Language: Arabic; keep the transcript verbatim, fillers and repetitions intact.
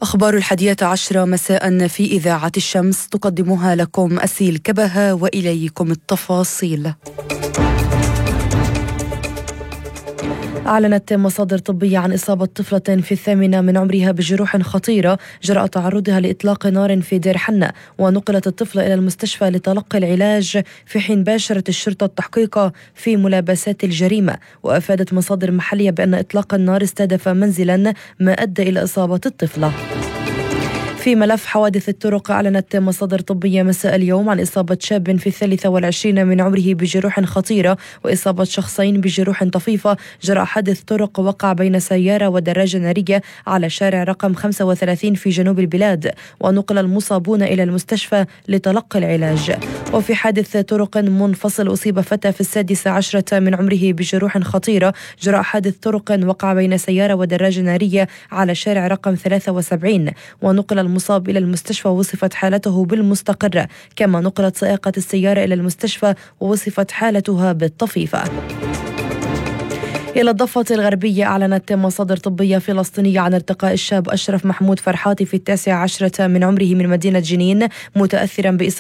أخبار الحادية عشرة مساء في إذاعة الشمس، تقدمها لكم أسيل كبهة، وإليكم التفاصيل. أعلنت مصادر طبية عن إصابة طفلة في الثامنة من عمرها بجروح خطيرة جراء تعرضها لإطلاق نار في دير حنة، ونقلت الطفلة إلى المستشفى لتلقي العلاج، في حين باشرت الشرطة التحقيق في ملابسات الجريمة. وأفادت مصادر محلية بأن إطلاق النار استهدف منزلا، ما أدى إلى إصابة الطفلة. في ملف حوادث الطرق، أعلنت مصادر طبية مساء اليوم عن إصابة شاب في الثالثة والعشرين من عمره بجروح خطيرة، وإصابة شخصين بجروح طفيفة جراء حادث طرق وقع بين سيارة ودراجة نارية على شارع رقم خمسة وثلاثين في جنوب البلاد، ونقل المصابون إلى المستشفى لتلقي العلاج. وفي حادث طرق منفصل، أصيب فتى في السادسة عشرة من عمره بجروح خطيرة جراء حادث طرق وقع بين سيارة ودراجة نارية على شارع رقم ثلاثة وسبعين، ونقل المصاب إلى المستشفى ووصفت حالته بالمستقرة، كما نقلت سائقة السيارة إلى المستشفى ووصفت حالتها بالطفيفة. إلى الضفة الغربية، أعلنت مصادر طبية فلسطينية عن ارتقاء الشاب أشرف محمود فرحاتي في التاسع عشرة من عمره من مدينة جنين، متأثرا بإصابة